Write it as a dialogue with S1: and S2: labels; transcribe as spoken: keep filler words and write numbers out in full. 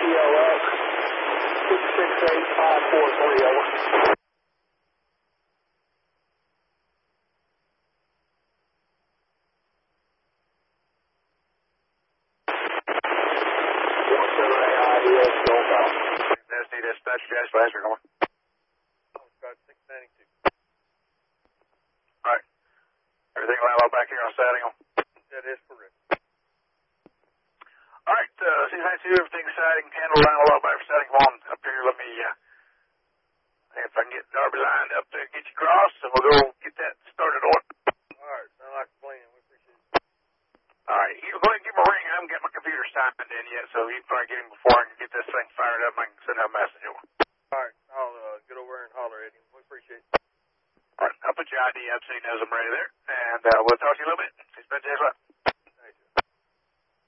S1: P O X six six eight five four three, over. one seven eight I D S, Gold Tower.
S2: S D dispatch, gas flash, we're going.
S3: Scott six ninety-two.
S2: Alright. Everything line up back here on siding on?
S3: That is correct.
S2: Alright, uh, six ninety-two, everything siding, handle line up back for siding. Come on up here, let me, uh, if I can get Darby lined up there, get you across, and we'll go get that started on.
S3: Alright, sound like a plan. We appreciate it.
S2: Alright, you go ahead and give me a ring. I haven't got my computer signed in yet, so you can probably get him before I can get this thing fired up and I can send out a message over.
S3: Alright, I'll uh, get over and holler at him. We appreciate it.
S2: Alright, I'll put your I D up so he knows I'm ready there, and uh, we'll talk to you a little bit. Dispatch,